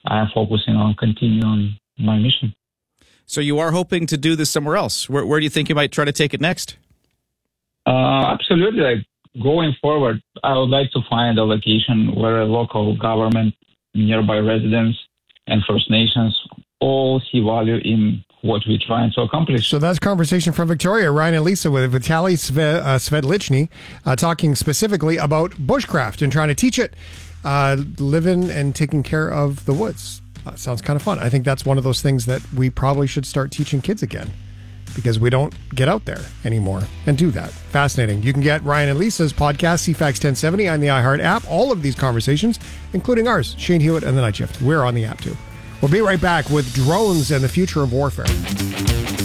I am focusing on continuing my mission. So you are hoping to do this somewhere else. Where do you think you might try to take it next? Absolutely. Like, going forward, I would like to find a location where a local government, nearby residents, and First Nations all see value in what we're trying to accomplish. So that's Conversation from Victoria. Ryan and Lisa with Vitaly Svedlichny talking specifically about bushcraft and trying to teach it, living and taking care of the woods. Sounds kind of fun. I think that's one of those things that we probably should start teaching kids again, because we don't get out there anymore and do that. Fascinating. You can get Ryan and Lisa's podcast, CFAX 1070, on the iHeart app. All of these conversations, including ours, Shane Hewitt and The Night Shift. We're on the app too. We'll be right back with drones and the future of warfare.